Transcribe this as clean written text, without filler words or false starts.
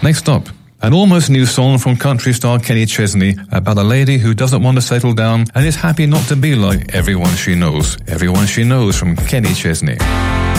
Next up, an almost new song from country star Kenny Chesney about a lady who doesn't want to settle down and is happy not to be like everyone she knows. Everyone She Knows from Kenny Chesney.